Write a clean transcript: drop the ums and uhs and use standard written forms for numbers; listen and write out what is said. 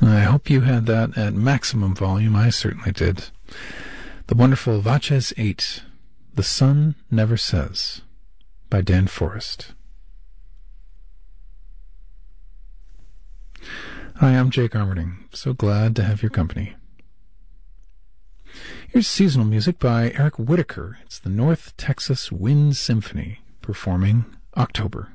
I hope you had that at maximum volume. I certainly did. The wonderful Vaches 8, The Sun Never Says, by Dan Forrest. Hi, I'm Jake Armerding. So glad to have your company. Here's seasonal music by Eric Whitacre. It's the North Texas Wind Symphony performing October.